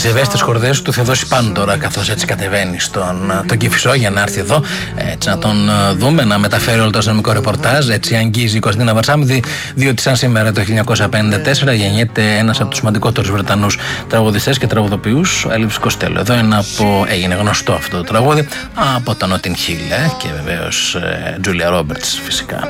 ευαίσθητες χορδές του Θεοδόση Πάνου τώρα, καθώς έτσι κατεβαίνει στον Κηφισό για να έρθει εδώ, έτσι να τον δούμε, να μεταφέρει όλο το αστυνομικό ρεπορτάζ. Έτσι αγγίζει η Κωνσταντίνα Βαρσάμιδη, διότι σαν σήμερα το 1954 γεννιέται ένας από τους σημαντικότερους Βρετανούς τραγουδιστές και τραγουδοποιούς, ο Έλβις Κοστέλο. Εδώ έγινε γνωστό αυτό το τραγούδι από τον Νότιν Χιλ και βεβαίως Τζούλια Ρόμπερτς φυσικά.